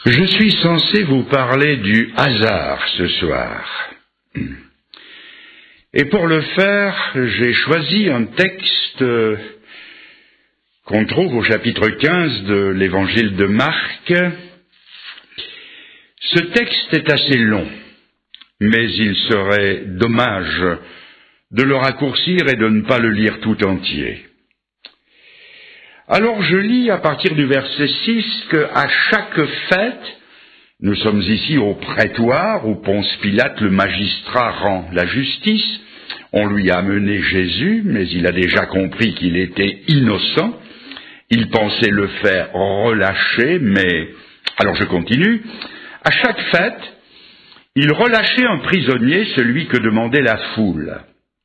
Je suis censé vous parler du hasard ce soir. Et pour le faire, j'ai choisi un texte qu'on trouve au chapitre 15 de l'évangile de Marc. Ce texte est assez long, mais il serait dommage de le raccourcir et de ne pas le lire tout entier. Alors je lis à partir du verset 6 qu'à chaque fête, nous sommes ici au prétoire où Ponce Pilate, le magistrat, rend la justice. On lui a amené Jésus, mais il a déjà compris qu'il était innocent. Il pensait le faire relâcher, mais... Alors je continue. À chaque fête, il relâchait un prisonnier, celui que demandait la foule.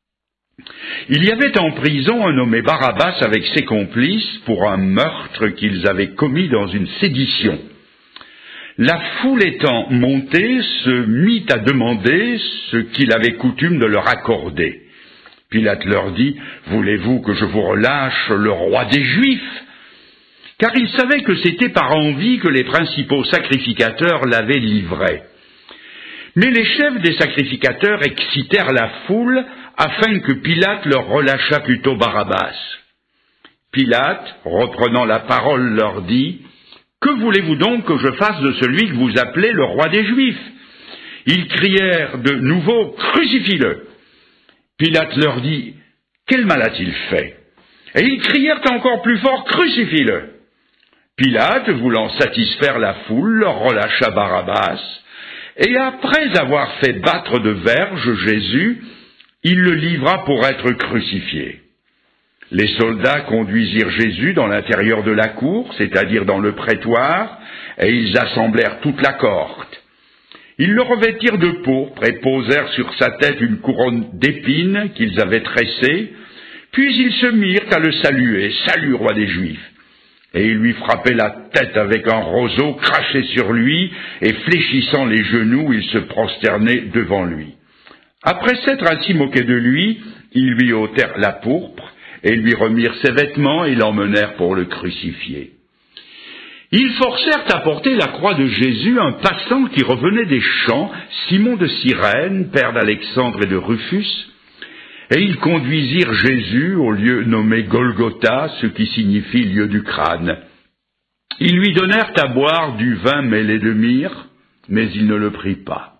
Il y avait en prison un nommé Barabbas avec ses complices pour un meurtre qu'ils avaient commis dans une sédition. La foule étant montée, se mit à demander ce qu'il avait coutume de leur accorder. Pilate leur dit, « Voulez-vous que je vous relâche le roi des Juifs ?» Car il savait que c'était par envie que les principaux sacrificateurs l'avaient livré. Mais les chefs des sacrificateurs excitèrent la foule afin que Pilate leur relâchât plutôt Barabbas. Pilate, reprenant la parole, leur dit, « Que voulez-vous donc que je fasse de celui que vous appelez le roi des Juifs ?» Ils crièrent de nouveau, « Crucifie-le !» Pilate leur dit, « Quel mal a-t-il fait ?» Et ils crièrent encore plus fort, « Crucifie-le !» Pilate, voulant satisfaire la foule, leur relâcha Barabbas, et après avoir fait battre de verges Jésus, il le livra pour être crucifié. Les soldats conduisirent Jésus dans l'intérieur de la cour, c'est-à-dire dans le prétoire, et ils assemblèrent toute la cohorte. Ils le revêtirent de pourpre et posèrent sur sa tête une couronne d'épines qu'ils avaient tressée, puis ils se mirent à le saluer, « Salut, roi des Juifs !» Et ils lui frappaient la tête avec un roseau, crachaient sur lui, et fléchissant les genoux, ils se prosternaient devant lui. Après s'être ainsi moqués de lui, ils lui ôtèrent la pourpre, et lui remirent ses vêtements, et l'emmenèrent pour le crucifier. Ils forcèrent à porter la croix de Jésus un passant qui revenait des champs, Simon de Cyrène, père d'Alexandre et de Rufus, et ils conduisirent Jésus au lieu nommé Golgotha, ce qui signifie lieu du crâne. Ils lui donnèrent à boire du vin mêlé de myrrhe, mais il ne le prit pas.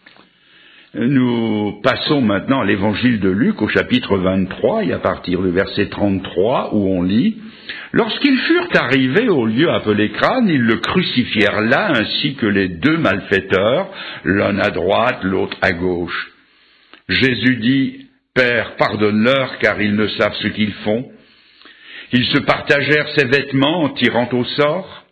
Nous passons maintenant à l'évangile de Luc au chapitre 23, et à partir du verset 33 où on lit « Lorsqu'ils furent arrivés au lieu appelé crâne, ils le crucifièrent là ainsi que les deux malfaiteurs, l'un à droite, l'autre à gauche. Jésus dit « Père, pardonne-leur car ils ne savent ce qu'ils font. » Ils se partagèrent ses vêtements en tirant au sort.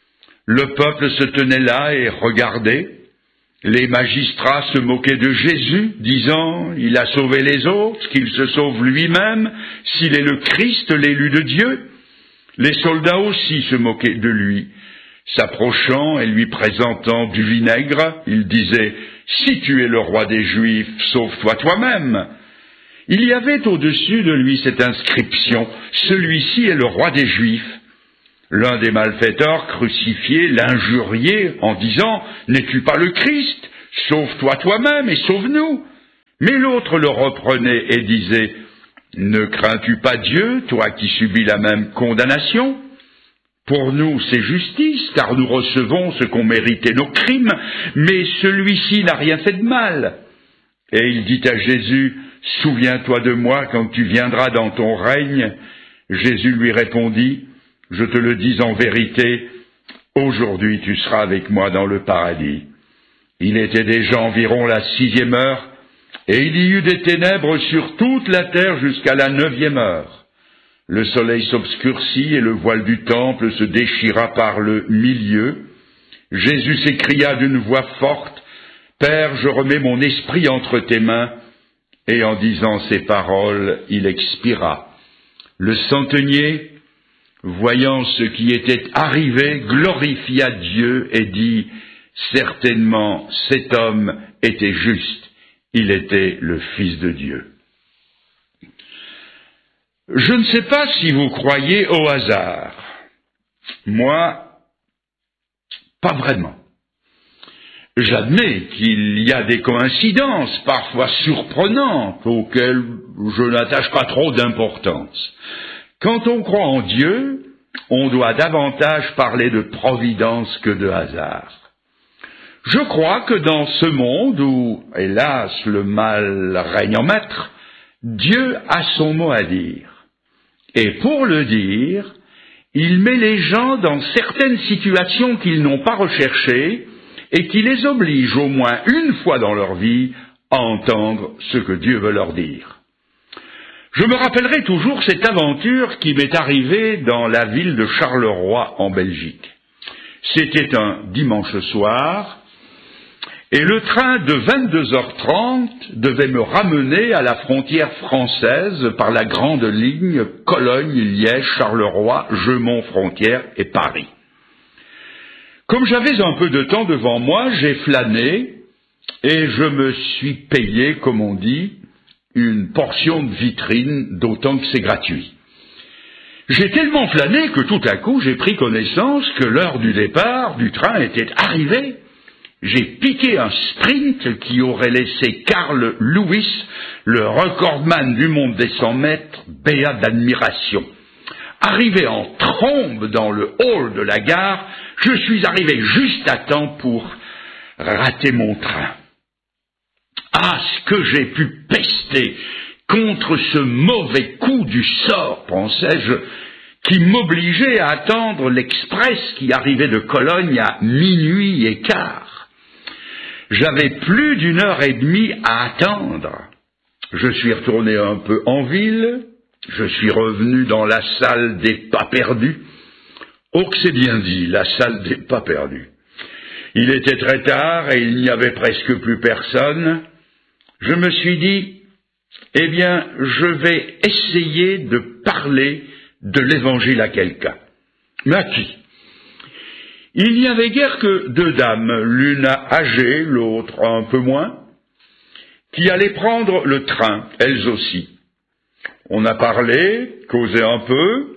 Le peuple se tenait là et regardait. Les magistrats se moquaient de Jésus, disant « Il a sauvé les autres, qu'il se sauve lui-même, s'il est le Christ, l'élu de Dieu. » Les soldats aussi se moquaient de lui. S'approchant et lui présentant du vinaigre, ils disaient « Si tu es le roi des Juifs, sauve-toi toi-même. » Il y avait au-dessus de lui cette inscription « Celui-ci est le roi des Juifs ». L'un des malfaiteurs crucifiés l'injuriait en disant « N'es-tu pas le Christ? Sauve-toi toi-même et sauve-nous » Mais l'autre le reprenait et disait « Ne crains-tu pas Dieu, toi qui subis la même condamnation? Pour nous c'est justice, car nous recevons ce qu'ont mérité nos crimes, mais celui-ci n'a rien fait de mal. » Et il dit à Jésus « Souviens-toi de moi quand tu viendras dans ton règne. » Jésus lui répondit « Je te le dis en vérité, aujourd'hui tu seras avec moi dans le paradis. » Il était déjà environ la 6e heure, et il y eut des ténèbres sur toute la terre jusqu'à la 9e heure. Le soleil s'obscurcit et le voile du temple se déchira par le milieu. Jésus s'écria d'une voix forte, « Père, je remets mon esprit entre tes mains. » Et en disant ces paroles, il expira. Le centenier, voyant ce qui était arrivé, glorifia Dieu et dit « Certainement, cet homme était juste, il était le Fils de Dieu. » Je ne sais pas si vous croyez au hasard. Moi, pas vraiment. J'admets qu'il y a des coïncidences parfois surprenantes auxquelles je n'attache pas trop d'importance. Quand on croit en Dieu, on doit davantage parler de providence que de hasard. Je crois que dans ce monde où, hélas, le mal règne en maître, Dieu a son mot à dire. Et pour le dire, il met les gens dans certaines situations qu'ils n'ont pas recherchées et qui les obligent au moins une fois dans leur vie à entendre ce que Dieu veut leur dire. Je me rappellerai toujours cette aventure qui m'est arrivée dans la ville de Charleroi en Belgique. C'était un dimanche soir, et le train de 22h30 devait me ramener à la frontière française par la grande ligne Cologne, Liège, Charleroi, Jeumont frontière et Paris. Comme j'avais un peu de temps devant moi, j'ai flâné et je me suis payé, comme on dit, une portion de vitrine, d'autant que c'est gratuit. J'ai tellement flâné que tout à coup j'ai pris connaissance que l'heure du départ du train était arrivée. J'ai piqué un sprint qui aurait laissé Carl Lewis, le recordman du monde des 100 mètres, béat d'admiration. Arrivé en trombe dans le hall de la gare, je suis arrivé juste à temps pour rater mon train. Ah, ce que j'ai pu pester contre ce mauvais coup du sort, pensais-je, qui m'obligeait à attendre l'express qui arrivait de Cologne à 00h15. J'avais plus d'1h30 à attendre. Je suis retourné un peu en ville, je suis revenu dans la salle des pas perdus. Oh, que c'est bien dit, la salle des pas perdus. Il était très tard et il n'y avait presque plus personne. Je me suis dit, eh bien, je vais essayer de parler de l'Évangile à quelqu'un. Mais à qui? Il n'y avait guère que 2 dames, l'une âgée, l'autre un peu moins, qui allaient prendre le train, elles aussi. On a parlé, causé un peu.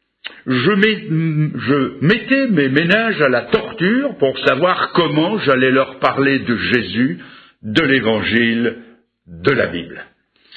Je mettais mes ménages à la torture pour savoir comment j'allais leur parler de Jésus, de l'Évangile, de la Bible.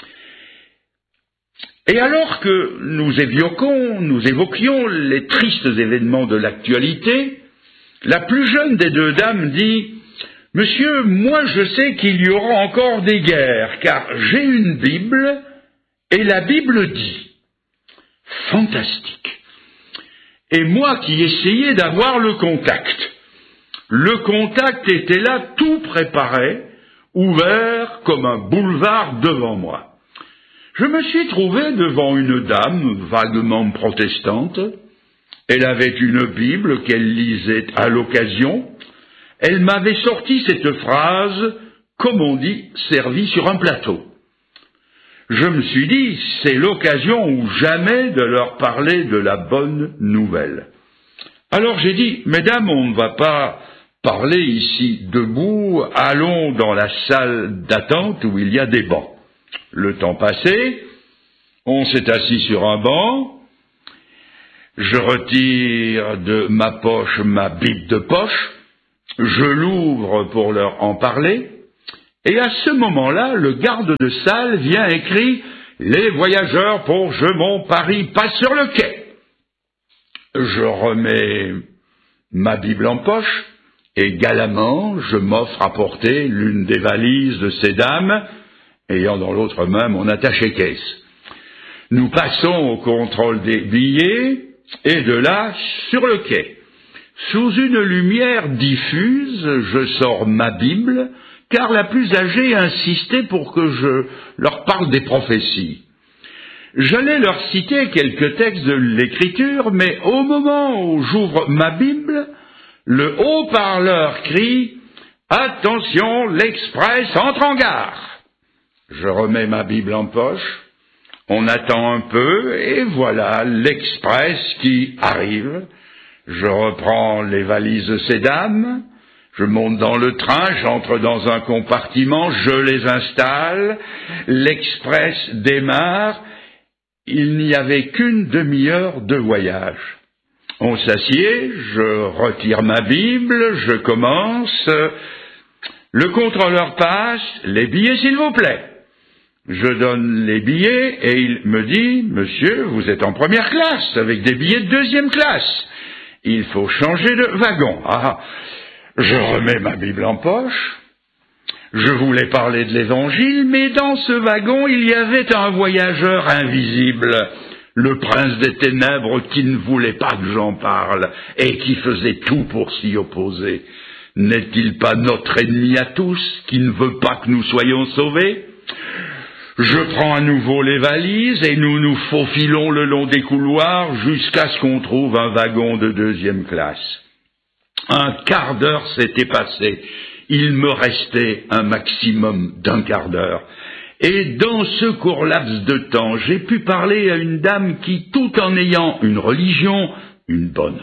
Et alors que nous évoquions les tristes événements de l'actualité, la plus jeune des 2 dames dit « Monsieur, moi je sais qu'il y aura encore des guerres, car j'ai une Bible, et la Bible dit. » Fantastique. Et moi qui essayais d'avoir le contact. Le contact était là, tout préparé, ouvert comme un boulevard devant moi. Je me suis trouvé devant une dame vaguement protestante. Elle avait une Bible qu'elle lisait à l'occasion. Elle m'avait sorti cette phrase, comme on dit, servie sur un plateau. Je me suis dit, c'est l'occasion ou jamais de leur parler de la bonne nouvelle. Alors j'ai dit, mesdames, on ne va pas parler ici debout, allons dans la salle d'attente où il y a des bancs. Le temps passé, on s'est assis sur un banc. Je retire de ma poche ma Bible de poche, je l'ouvre pour leur en parler, et à ce moment-là, le garde de salle vient et crie « Les voyageurs pour Jeumont-Paris passent sur le quai !» Je remets ma Bible en poche, et galamment, je m'offre à porter l'une des valises de ces dames, ayant dans l'autre main mon attaché-caisse. Nous passons au contrôle des billets, et de là, sur le quai. Sous une lumière diffuse, je sors ma Bible, car la plus âgée insistait pour que je leur parle des prophéties. J'allais leur citer quelques textes de l'Écriture, mais au moment où j'ouvre ma Bible, le haut-parleur crie « Attention, l'express entre en gare !» Je remets ma Bible en poche. On attend un peu, et voilà l'express qui arrive. Je reprends les valises de ces dames, je monte dans le train, j'entre dans un compartiment, je les installe, l'express démarre. Il n'y avait qu'une demi-heure de voyage. On s'assied, je retire ma Bible, je commence. Le contrôleur passe, les billets s'il vous plaît. Je donne les billets et il me dit, monsieur, vous êtes en première classe, avec des billets de deuxième classe. Il faut changer de wagon. Ah, je remets ma Bible en poche. Je voulais parler de l'Évangile, mais dans ce wagon, il y avait un voyageur invisible, le prince des ténèbres qui ne voulait pas que j'en parle et qui faisait tout pour s'y opposer. N'est-il pas notre ennemi à tous, qui ne veut pas que nous soyons sauvés? Je prends à nouveau les valises et nous nous faufilons le long des couloirs jusqu'à ce qu'on trouve un wagon de deuxième classe. Un quart d'heure s'était passé. Il me restait un maximum d'un quart d'heure. Et dans ce court laps de temps, j'ai pu parler à une dame qui, tout en ayant une religion, une bonne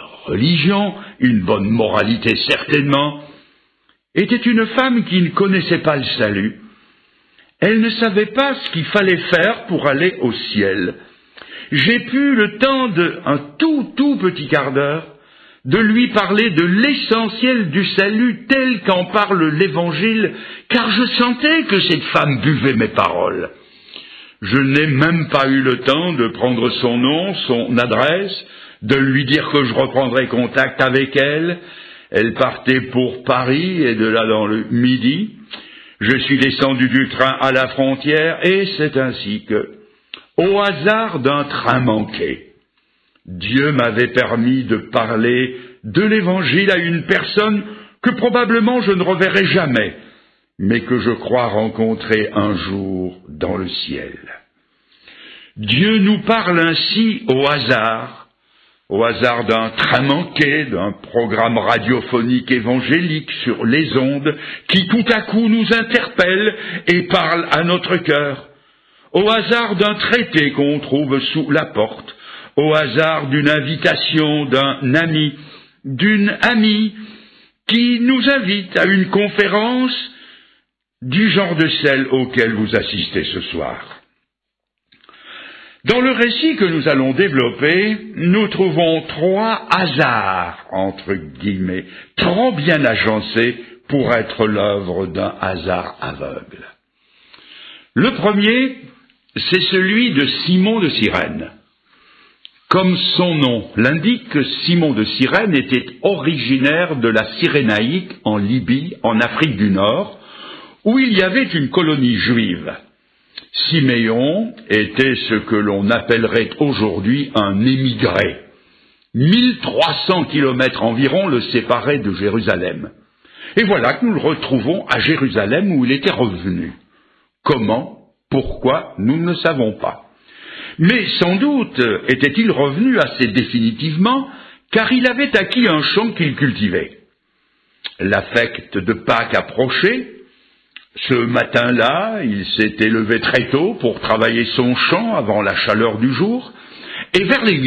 moralité certainement, était une femme qui ne connaissait pas le salut. Elle ne savait pas ce qu'il fallait faire pour aller au ciel. J'ai pu, le temps d'un tout petit quart d'heure, de lui parler de l'essentiel du salut tel qu'en parle l'Évangile, car je sentais que cette femme buvait mes paroles. Je n'ai même pas eu le temps de prendre son nom, son adresse, de lui dire que je reprendrais contact avec elle. Elle partait pour Paris et de là dans le Midi. Je suis descendu du train à la frontière et c'est ainsi que, au hasard d'un train manqué, Dieu m'avait permis de parler de l'Évangile à une personne que probablement je ne reverrai jamais, mais que je crois rencontrer un jour dans le ciel. Dieu nous parle ainsi au hasard d'un train manqué, d'un programme radiophonique évangélique sur les ondes qui tout à coup nous interpelle et parle à notre cœur, au hasard d'un traité qu'on trouve sous la porte, au hasard d'une invitation d'une amie qui nous invite à une conférence du genre de celle auquel vous assistez ce soir. Dans le récit que nous allons développer, nous trouvons 3 hasards, entre guillemets, trop bien agencés pour être l'œuvre d'un hasard aveugle. Le premier, c'est celui de Simon de Cyrène. Comme son nom l'indique, Simon de Cyrène était originaire de la Cyrénaïque en Libye, en Afrique du Nord, où il y avait une colonie juive. Siméon était ce que l'on appellerait aujourd'hui un émigré. 1300 kilomètres environ le séparaient de Jérusalem. Et voilà que nous le retrouvons à Jérusalem où il était revenu. Comment? Pourquoi? Nous ne le savons pas. Mais sans doute était-il revenu assez définitivement, car il avait acquis un champ qu'il cultivait. La fête de Pâques approchait. Ce matin-là, il s'était levé très tôt pour travailler son champ avant la chaleur du jour, et vers les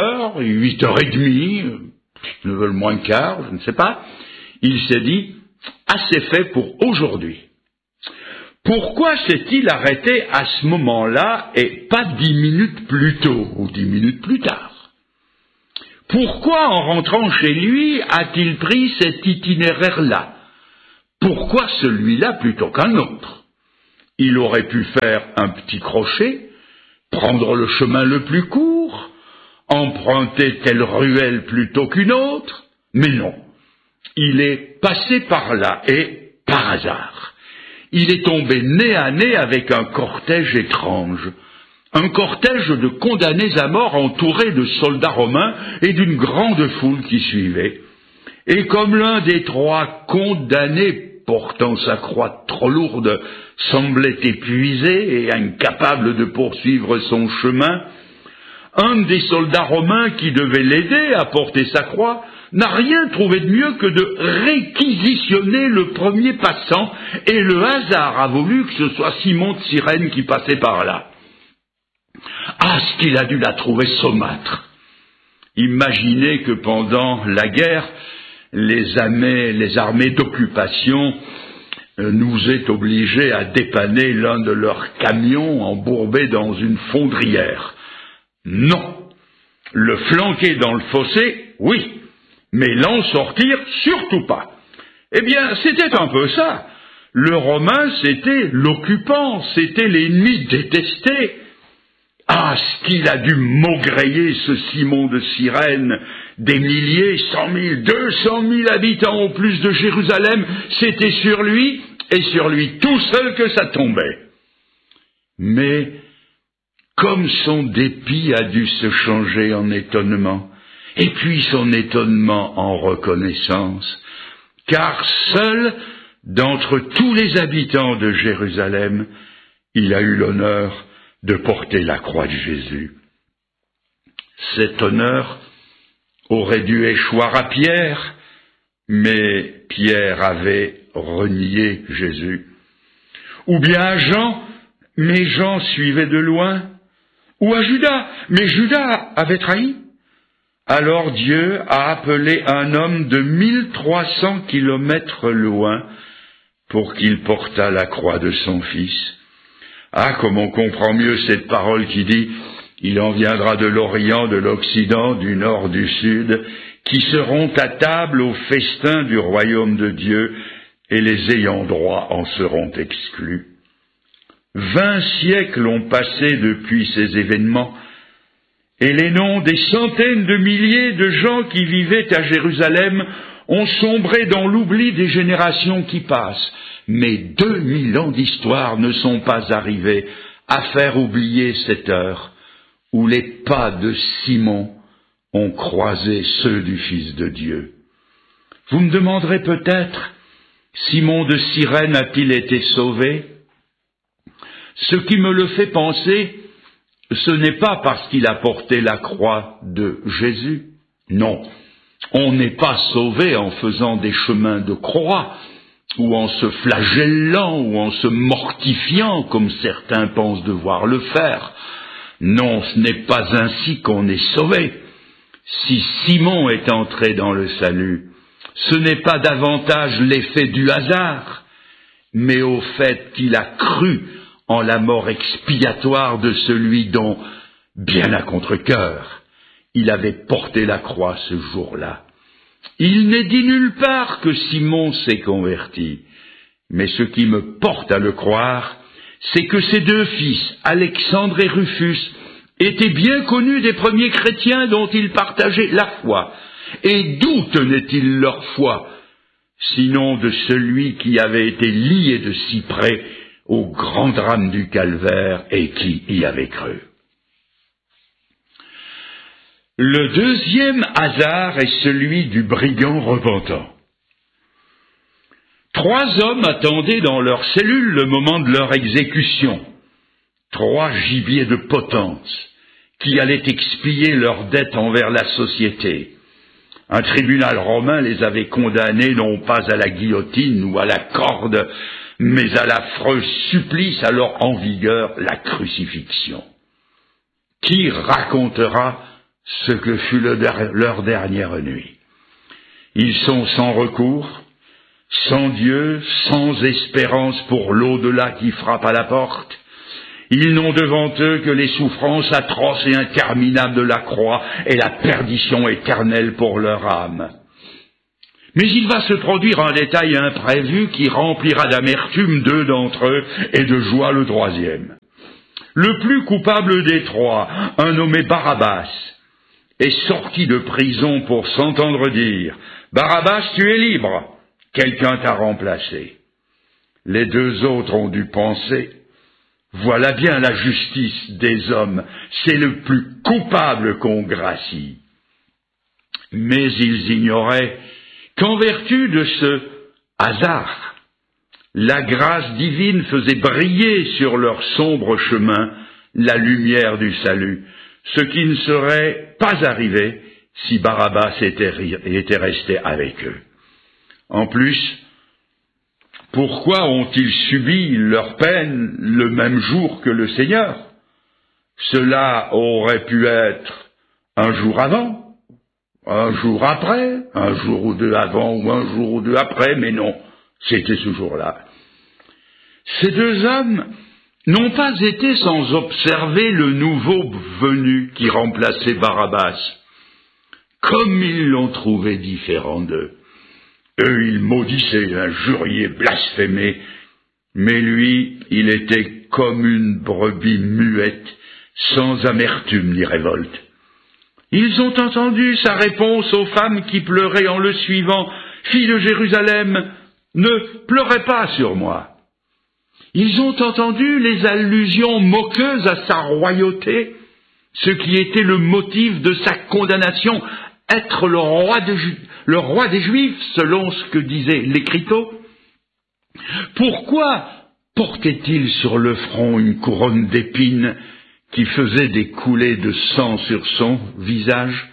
8h30, 9h moins le quart, je ne sais pas, il s'est dit « assez fait pour aujourd'hui ». Pourquoi s'est-il arrêté à ce moment-là et pas 10 minutes plus tôt ou 10 minutes plus tard? Pourquoi, en rentrant chez lui, a-t-il pris cet itinéraire-là? Pourquoi celui-là plutôt qu'un autre? Il aurait pu faire un petit crochet, prendre le chemin le plus court, emprunter telle ruelle plutôt qu'une autre, mais non. Il est passé par là et, par hasard, il est tombé nez à nez avec un cortège étrange, un cortège de condamnés à mort entourés de soldats romains et d'une grande foule qui suivait. Et comme l'un des 3 condamnés portant sa croix trop lourde semblait épuisé et incapable de poursuivre son chemin, un des soldats romains qui devait l'aider à porter sa croix n'a rien trouvé de mieux que de réquisitionner le premier passant, et le hasard a voulu que ce soit Simon de Cyrène qui passait par là. Ah, ce qu'il a dû la trouver saumâtre. Imaginez que pendant la guerre, les armées d'occupation nous aient obligés à dépanner l'un de leurs camions embourbé dans une fondrière. Non. Le flanquer dans le fossé, oui. Mais l'en sortir, surtout pas. Eh bien, c'était un peu ça. Le Romain, c'était l'occupant, c'était l'ennemi détesté. Ah, ce qu'il a dû maugréer, ce Simon de Cyrène, des milliers, 100 000, 200 000 habitants au plus de Jérusalem, c'était sur lui, et sur lui tout seul que ça tombait. Mais, comme son dépit a dû se changer en étonnement, et puis son étonnement en reconnaissance, car seul, d'entre tous les habitants de Jérusalem, il a eu l'honneur de porter la croix de Jésus. Cet honneur aurait dû échoir à Pierre, mais Pierre avait renié Jésus. Ou bien à Jean, mais Jean suivait de loin. Ou à Judas, mais Judas avait trahi. Alors Dieu a appelé un homme de 1300 kilomètres loin pour qu'il portât la croix de son Fils. Ah, comme on comprend mieux cette parole qui dit « Il en viendra de l'Orient, de l'Occident, du Nord, du Sud, qui seront à table au festin du royaume de Dieu, et les ayants droit en seront exclus. » 20 siècles ont passé depuis ces événements, et les noms des centaines de milliers de gens qui vivaient à Jérusalem ont sombré dans l'oubli des générations qui passent. Mais 2000 ans d'histoire ne sont pas arrivés à faire oublier cette heure où les pas de Simon ont croisé ceux du Fils de Dieu. Vous me demanderez peut-être, Simon de Cyrène a-t-il été sauvé? Ce qui me le fait penser, ce n'est pas parce qu'il a porté la croix de Jésus. Non, on n'est pas sauvé en faisant des chemins de croix, ou en se flagellant, ou en se mortifiant, comme certains pensent devoir le faire. Non, ce n'est pas ainsi qu'on est sauvé. Si Simon est entré dans le salut, ce n'est pas davantage l'effet du hasard, mais au fait qu'il a cru en la mort expiatoire de celui dont, bien à contre-cœur, il avait porté la croix ce jour-là. Il n'est dit nulle part que Simon s'est converti, mais ce qui me porte à le croire, c'est que ses deux fils, Alexandre et Rufus, étaient bien connus des premiers chrétiens dont ils partageaient la foi. Et d'où tenaient-ils leur foi, sinon de celui qui avait été lié de si près au grand drame du calvaire et qui y avait cru. Le deuxième hasard est celui du brigand repentant. 3 hommes attendaient dans leur cellule le moment de leur exécution. 3 gibiers de potence qui allaient expier leurs dettes envers la société. Un tribunal romain les avait condamnés non pas à la guillotine ou à la corde, mais à l'affreux supplice alors en vigueur, la crucifixion. Qui racontera ce que fut leur dernière nuit? Ils sont sans recours, sans Dieu, sans espérance pour l'au-delà qui frappe à la porte. Ils n'ont devant eux que les souffrances atroces et interminables de la croix et la perdition éternelle pour leur âme. Mais il va se produire un détail imprévu qui remplira d'amertume 2 d'entre eux et de joie le 3e. Le plus coupable des 3, un nommé Barabbas, est sorti de prison pour s'entendre dire « Barabbas, tu es libre, quelqu'un t'a remplacé ». Les 2 autres ont dû penser « Voilà bien la justice des hommes, c'est le plus coupable qu'on gracie ». Mais ils ignoraient qu'en vertu de ce hasard, la grâce divine faisait briller sur leur sombre chemin la lumière du salut, ce qui ne serait pas arrivé si Barabbas était resté avec eux. En plus, pourquoi ont-ils subi leur peine le même jour que le Seigneur? Cela aurait pu être un jour avant, un jour après, un jour ou 2 avant ou un jour ou 2 après, mais non, c'était ce jour-là. Ces 2 hommes n'ont pas été sans observer le nouveau venu qui remplaçait Barabbas. Comme ils l'ont trouvé différent d'eux. Eux, ils maudissaient, injuriaient, blasphémaient, Mais lui, il était comme une brebis muette, sans amertume ni révolte. Ils ont entendu sa réponse aux femmes qui pleuraient en le suivant. « Fille de Jérusalem, ne pleurez pas sur moi. » Ils ont entendu les allusions moqueuses à sa royauté, ce qui était le motif de sa condamnation, être le roi des Juifs, selon ce que disait l'Écriteau. Pourquoi portait-il sur le front une couronne d'épines qui faisait des coulées de sang sur son visage?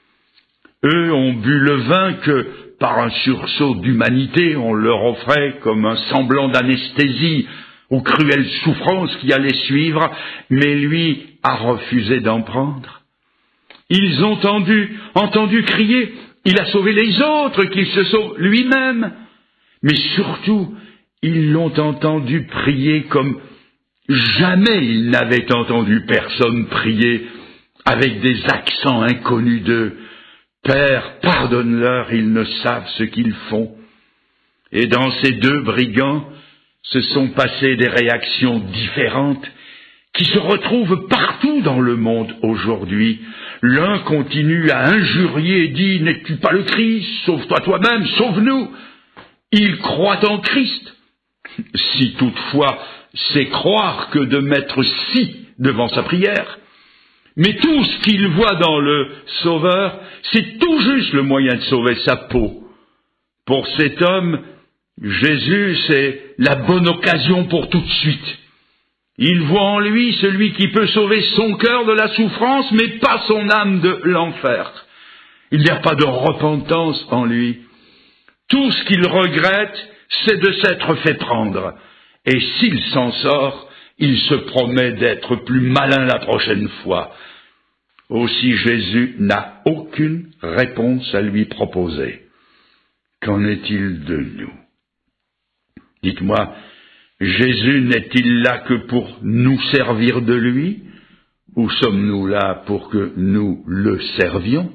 Eux ont bu le vin que, par un sursaut d'humanité, on leur offrait comme un semblant d'anesthésie aux cruelles souffrances qui allaient suivre, mais lui a refusé d'en prendre. Ils ont entendu crier, il a sauvé les autres, qu'il se sauve lui-même. Mais surtout, ils l'ont entendu prier comme jamais ils n'avaient entendu personne prier, avec des accents inconnus d'eux. Père, pardonne-leur, ils ne savent ce qu'ils font. Et dans ces deux brigands se sont passées des réactions différentes qui se retrouvent partout dans le monde aujourd'hui. L'un continue à injurier et dit « N'es-tu pas le Christ? Sauve-toi toi-même, sauve-nous !» Il croit en Christ. Si toutefois c'est croire que de mettre « si » devant sa prière. Mais tout ce qu'il voit dans le Sauveur, c'est tout juste le moyen de sauver sa peau. Pour cet homme, Jésus, c'est la bonne occasion pour tout de suite. Il voit en lui celui qui peut sauver son cœur de la souffrance, mais pas son âme de l'enfer. Il n'y a pas de repentance en lui. Tout ce qu'il regrette, c'est de s'être fait prendre. Et s'il s'en sort, il se promet d'être plus malin la prochaine fois. Aussi Jésus n'a aucune réponse à lui proposer. Qu'en est-il de nous? Dites-moi, Jésus n'est-il là que pour nous servir de lui, ou sommes-nous là pour que nous le servions?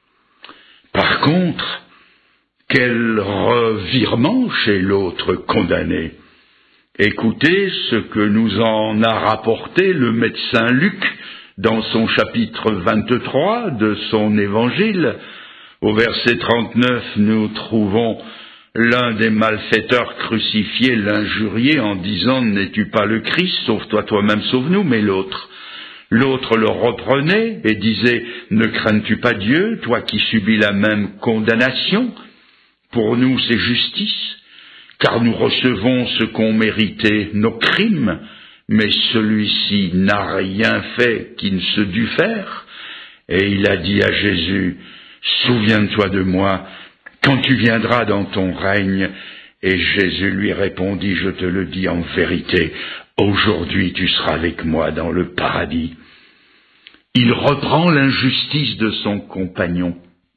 Par contre, quel revirement chez l'autre condamné! Écoutez ce que nous en a rapporté le médecin Luc dans son chapitre 23 de son évangile. Au verset 39, nous trouvons l'un des malfaiteurs crucifiés l'injurier en disant « N'es-tu pas le Christ? Sauve-toi toi-même, sauve-nous » Mais l'autre le reprenait et disait « Ne crains-tu pas Dieu, toi qui subis la même condamnation? Pour nous c'est justice, car nous recevons ce qu'ont mérité nos crimes, mais celui-ci n'a rien fait qui ne se dût faire. » Et il a dit à Jésus « Souviens-toi de moi quand tu viendras dans ton règne. » Et Jésus lui répondit « Je te le dis en vérité, aujourd'hui tu seras avec moi dans le paradis. » Il reprend l'injustice de son compagnon.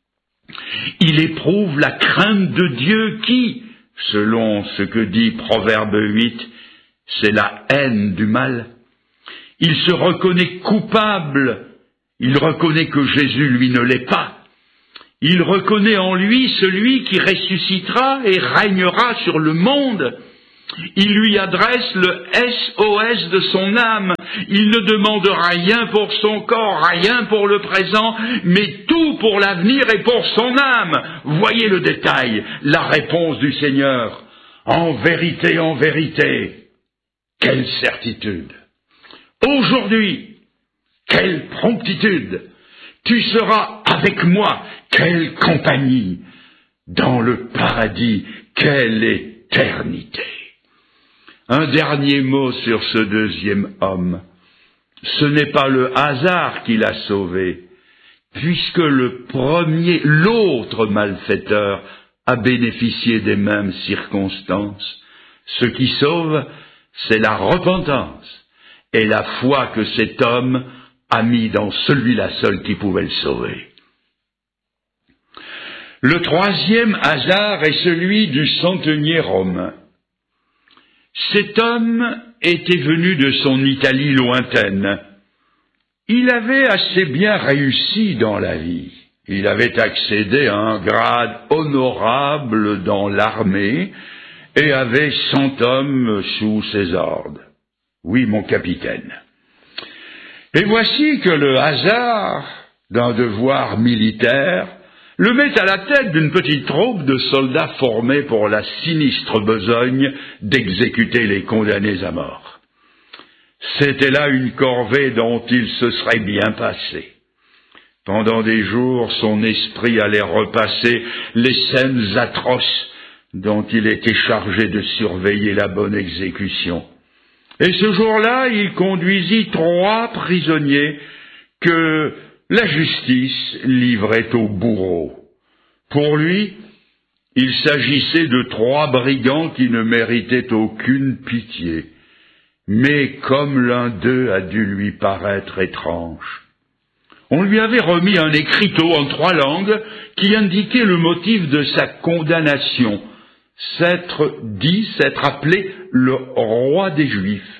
Il éprouve la crainte de Dieu qui, selon ce que dit Proverbe 8, c'est la haine du mal. Il se reconnaît coupable. Il reconnaît que Jésus, lui, ne l'est pas. Il reconnaît en lui celui qui ressuscitera et régnera sur le monde. Il lui adresse le SOS de son âme. Il ne demande rien pour son corps, rien pour le présent, mais tout pour l'avenir et pour son âme. Voyez le détail, la réponse du Seigneur. En vérité, quelle certitude! Aujourd'hui, quelle promptitude! Tu seras avec moi, quelle compagnie! Dans le paradis, quelle éternité! Un dernier mot sur ce deuxième homme. Ce n'est pas le hasard qui l'a sauvé, puisque l'autre malfaiteur, a bénéficié des mêmes circonstances. Ce qui sauve, c'est la repentance et la foi que cet homme a mis dans celui-là seul qui pouvait le sauver. Le troisième hasard est celui du centenier romain. Cet homme était venu de son Italie lointaine. Il avait assez bien réussi dans la vie. Il avait accédé à un grade honorable dans l'armée et avait 100 hommes sous ses ordres. Oui, mon capitaine. Et voici que le hasard d'un devoir militaire le met à la tête d'une petite troupe de soldats formés pour la sinistre besogne d'exécuter les condamnés à mort. C'était là une corvée dont il se serait bien passé. Pendant des jours, son esprit allait repasser les scènes atroces dont il était chargé de surveiller la bonne exécution. Et ce jour-là, il conduisit 3 prisonniers que la justice livrait au bourreau. Pour lui, il s'agissait de 3 brigands qui ne méritaient aucune pitié. Mais comme l'un d'eux a dû lui paraître étrange, on lui avait remis un écriteau en 3 langues qui indiquait le motif de sa condamnation, s'être appelé le roi des Juifs.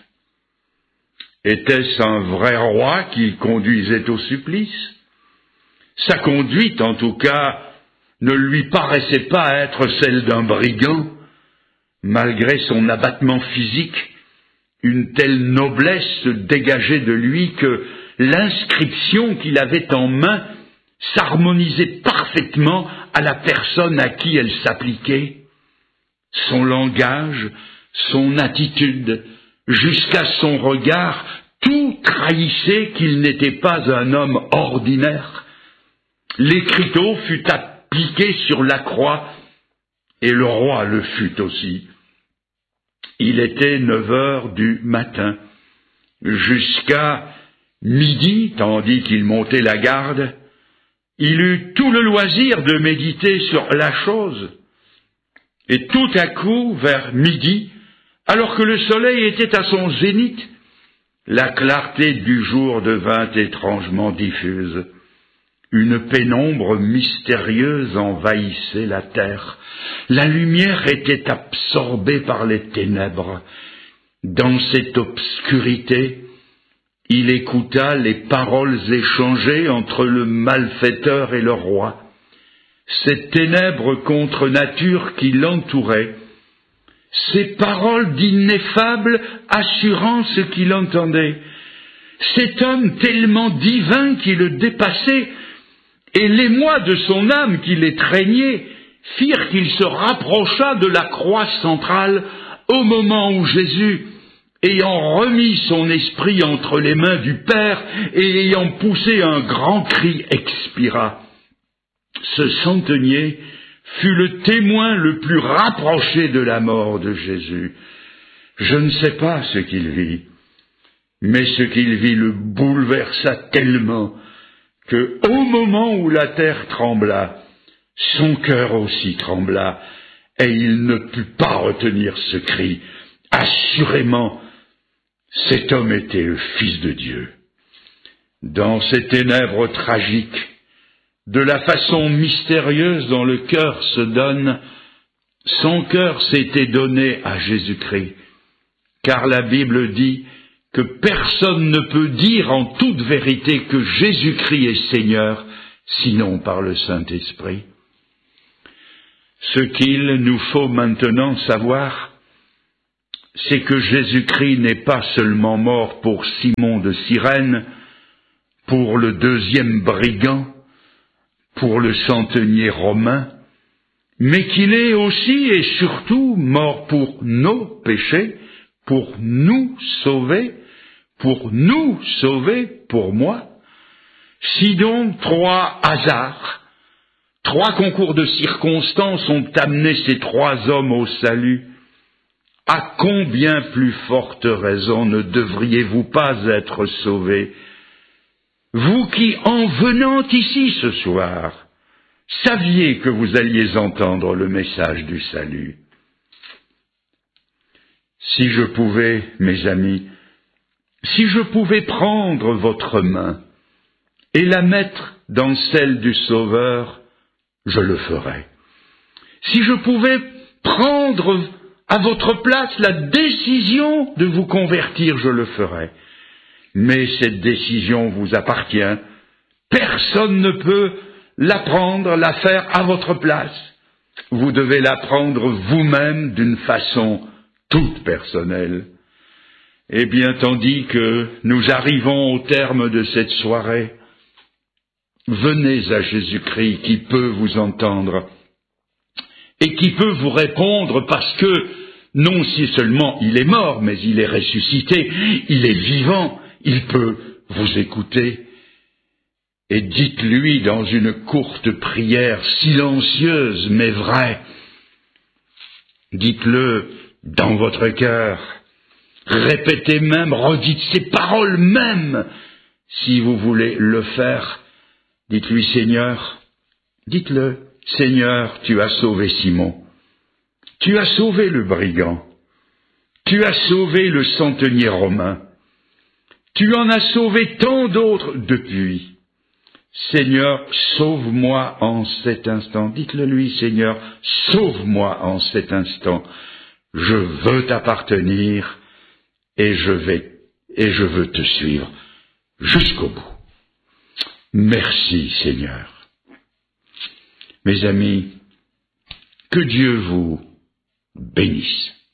Était-ce un vrai roi qui conduisait au supplice? Sa conduite, en tout cas, ne lui paraissait pas être celle d'un brigand. Malgré son abattement physique, une telle noblesse se dégageait de lui que l'inscription qu'il avait en main s'harmonisait parfaitement à la personne à qui elle s'appliquait. Son langage, son attitude, jusqu'à son regard, tout trahissait qu'il n'était pas un homme ordinaire. L'écriteau fut appliqué sur la croix, et le roi le fut aussi. Il était 9 heures du matin, jusqu'à midi, tandis qu'il montait la garde, il eut tout le loisir de méditer sur la chose. Et tout à coup, vers midi, alors que le soleil était à son zénith, la clarté du jour devint étrangement diffuse. Une pénombre mystérieuse envahissait la terre. La lumière était absorbée par les ténèbres. Dans cette obscurité, il écouta les paroles échangées entre le malfaiteur et le roi. Ces ténèbres contre nature qui l'entouraient, ces paroles d'ineffable assurance qu'il entendait, cet homme tellement divin qui le dépassait, et l'émoi de son âme qui l'étreignait, firent qu'il se rapprocha de la croix centrale au moment où Jésus, ayant remis son esprit entre les mains du Père et ayant poussé un grand cri, expira. Ce centenier fut le témoin le plus rapproché de la mort de Jésus. Je ne sais pas ce qu'il vit, mais ce qu'il vit le bouleversa tellement que, au moment où la terre trembla, son cœur aussi trembla, et il ne put pas retenir ce cri. Assurément, cet homme était le Fils de Dieu. Dans ces ténèbres tragiques, de la façon mystérieuse dont le cœur se donne, son cœur s'était donné à Jésus-Christ, car la Bible dit que personne ne peut dire en toute vérité que Jésus-Christ est Seigneur, sinon par le Saint-Esprit. Ce qu'il nous faut maintenant savoir, c'est que Jésus-Christ n'est pas seulement mort pour Simon de Cyrène, pour le 2e brigand, pour le centenier romain, mais qu'il est aussi et surtout mort pour nos péchés, pour nous sauver, pour moi. Si donc 3 hasards, 3 concours de circonstances ont amené ces 3 hommes au salut, à combien plus forte raison ne devriez-vous pas être sauvés, vous qui, en venant ici ce soir, saviez que vous alliez entendre le message du salut? Si je pouvais, mes amis, si je pouvais prendre votre main et la mettre dans celle du Sauveur, je le ferais. Si je pouvais prendre à votre place la décision de vous convertir, je le ferais. Mais cette décision vous appartient. Personne ne peut la prendre, la faire à votre place. Vous devez l'apprendre vous-même d'une façon toute personnelle. Eh bien, tandis que nous arrivons au terme de cette soirée, venez à Jésus-Christ qui peut vous entendre et qui peut vous répondre parce que non si seulement il est mort, mais il est ressuscité, il est vivant, il peut vous écouter. Et dites-lui dans une courte prière silencieuse mais vraie, dites-le dans votre cœur, répétez même, redites ces paroles même, si vous voulez le faire. Dites-lui, Seigneur, dites-le, Seigneur, tu as sauvé Simon, tu as sauvé le brigand, tu as sauvé le centenier romain, tu en as sauvé tant d'autres depuis. Seigneur, sauve-moi en cet instant. Dites-le lui, Seigneur, sauve-moi en cet instant. Je veux t'appartenir et je veux te suivre jusqu'au bout. Merci, Seigneur. Mes amis, que Dieu vous bénisse.